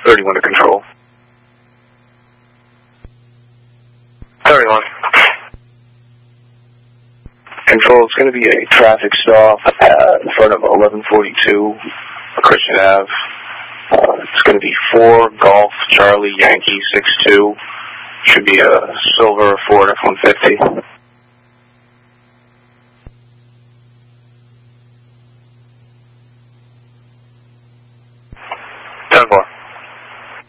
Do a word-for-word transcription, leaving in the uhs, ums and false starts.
thirty-one to control. thirty-one. Control, it's going to be a traffic stop uh, in front of eleven forty-two Christian Avenue. Uh, it's going to be four Golf Charlie Yankee six two. Should be a silver Ford F one fifty.